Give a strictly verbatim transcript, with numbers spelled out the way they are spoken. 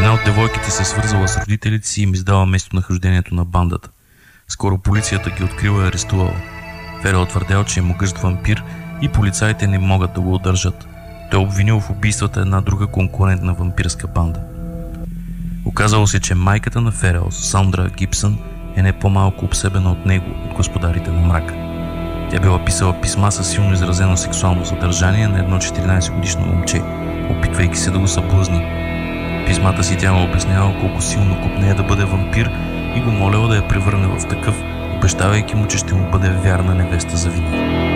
Една от девойките се е свързала с родителите си и им издала местонахождението на бандата. Скоро полицията ги открила и арестувала. Ферел твърдял, че е могъщ вампир и полицаите не могат да го удържат. Той е обвинил в убийствата една друга конкурентна вампирска банда. Оказало се, че майката на Ферел, Сандра Гибсън, е не по-малко обсебена от него, от господарите на мрака. Тя била писала писма със силно изразено сексуално съдържание на едно четиринайсет годишно момче, опитвайки се да го съблъзни. Писмата си тя му обяснява колко силно копнее да бъде вампир и го моляла да я превърне в такъв, обещавайки му, че ще му бъде вярна невеста за винаги.